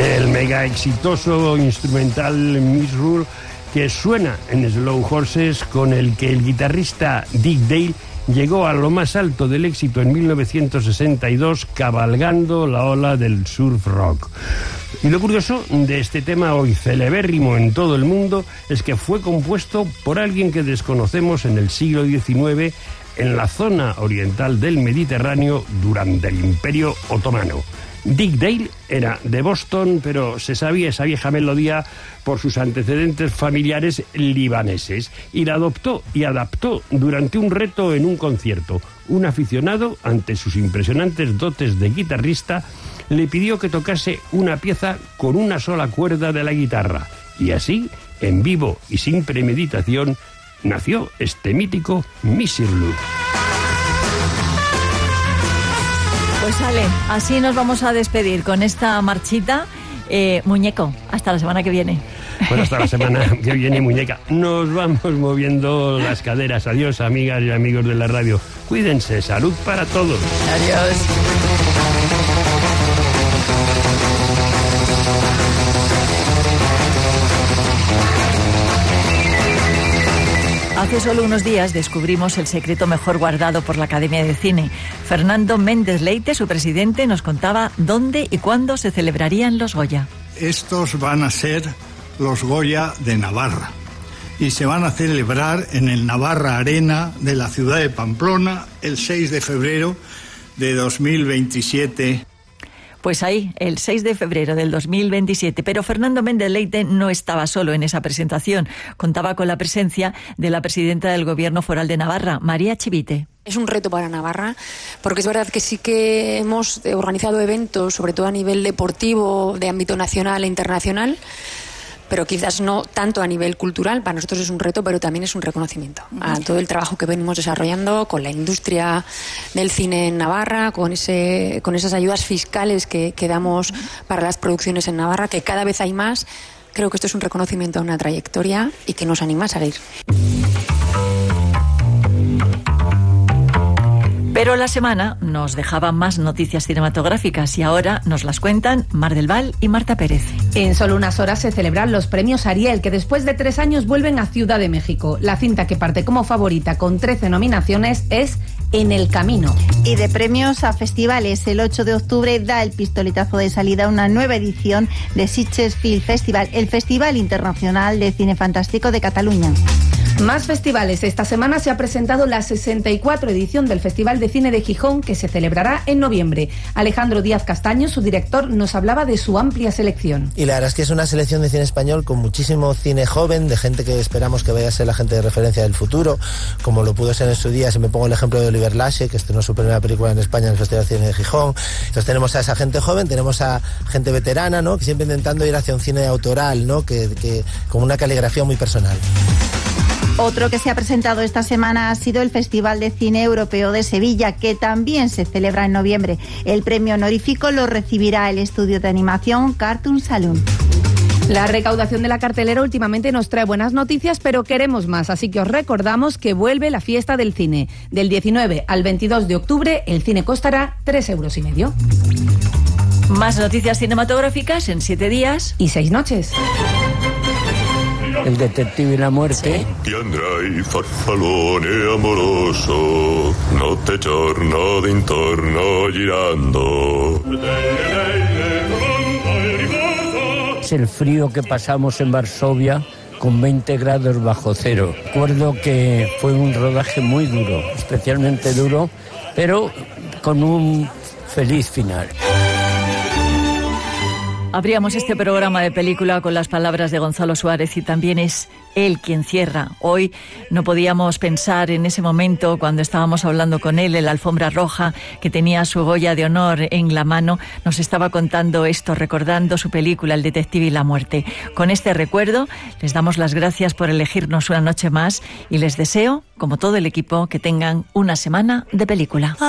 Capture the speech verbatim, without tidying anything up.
El mega exitoso instrumental Misrule, que suena en Slow Horses, con el que el guitarrista Dick Dale llegó a lo más alto del éxito en mil novecientos sesenta y dos, cabalgando la ola del surf rock. Y lo curioso de este tema, hoy celebérrimo en todo el mundo, es que fue compuesto por alguien que desconocemos en el siglo diecinueve en la zona oriental del Mediterráneo durante el Imperio Otomano. Dick Dale era de Boston, pero se sabía esa vieja melodía por sus antecedentes familiares libaneses y la adoptó y adaptó durante un reto en un concierto. Un aficionado, ante sus impresionantes dotes de guitarrista, le pidió que tocase una pieza con una sola cuerda de la guitarra. Y así, en vivo y sin premeditación, nació este mítico Misirlu. Pues Ale, así nos vamos a despedir con esta marchita. Eh, muñeco, hasta la semana que viene. Bueno, hasta la semana que viene, muñeca. Nos vamos moviendo las caderas. Adiós, amigas y amigos de la radio. Cuídense, salud para todos. Adiós. Hace solo unos días descubrimos el secreto mejor guardado por la Academia de Cine. Fernando Méndez Leite, su presidente, nos contaba dónde y cuándo se celebrarían los Goya. Estos van a ser los Goya de Navarra y se van a celebrar en el Navarra Arena de la ciudad de Pamplona el seis de febrero de dos mil veintisiete. Pues ahí, el seis de febrero del dos mil veintisiete. Pero Fernando Méndez Leite no estaba solo en esa presentación. Contaba con la presencia de la presidenta del Gobierno Foral de Navarra, María Chivite. Es un reto para Navarra, porque es verdad que sí que hemos organizado eventos, sobre todo a nivel deportivo, de ámbito nacional e internacional, pero quizás no tanto a nivel cultural. Para nosotros es un reto, pero también es un reconocimiento a todo el trabajo que venimos desarrollando con la industria del cine en Navarra, con ese con esas ayudas fiscales que, que damos para las producciones en Navarra, que cada vez hay más. Creo que esto es un reconocimiento a una trayectoria y que nos anima a seguir. Pero la semana nos dejaba más noticias cinematográficas y ahora nos las cuentan Mar del Val y Marta Pérez. En solo unas horas se celebran los premios Ariel, que después de tres años vuelven a Ciudad de México. La cinta que parte como favorita con trece nominaciones es En el Camino. Y de premios a festivales, el ocho de octubre da el pistoletazo de salida a una nueva edición de Sitges Film Festival, el Festival Internacional de Cine Fantástico de Cataluña. Más festivales. Esta semana se ha presentado la sesenta y cuatro edición del Festival de Cine de Gijón, que se celebrará en noviembre. Alejandro Díaz Castaño, su director, nos hablaba de su amplia selección. Y la verdad es que es una selección de cine español con muchísimo cine joven, de gente que esperamos que vaya a ser la gente de referencia del futuro, como lo pudo ser en su día. Si me pongo el ejemplo de Oliver Lache, que estrenó su primera película en España en el Festival de Cine de Gijón. Entonces tenemos a esa gente joven, tenemos a gente veterana, ¿no?, que siempre intentando ir hacia un cine autoral, ¿no?, que, que con una caligrafía muy personal. Otro que se ha presentado esta semana ha sido el Festival de Cine Europeo de Sevilla, que también se celebra en noviembre. El premio honorífico lo recibirá el estudio de animación Cartoon Saloon. La recaudación de la cartelera últimamente nos trae buenas noticias, pero queremos más, así que os recordamos que vuelve la fiesta del cine. Del diecinueve al veintidós de octubre, el cine costará tres euros y medio. Más noticias cinematográficas en siete días y seis noches. El detective y la muerte. Ti andrai farfallone amoroso, notte giorno d'intorno girando. Es el frío que pasamos en Varsovia con veinte grados bajo cero. Recuerdo que fue un rodaje muy duro, especialmente duro, pero con un feliz final. Abríamos este programa de película con las palabras de Gonzalo Suárez y también es él quien cierra. Hoy no podíamos pensar en ese momento cuando estábamos hablando con él en la alfombra roja, que tenía su Goya de honor en la mano. Nos estaba contando esto, recordando su película El detective y la muerte. Con este recuerdo les damos las gracias por elegirnos una noche más y les deseo, como todo el equipo, que tengan una semana de película.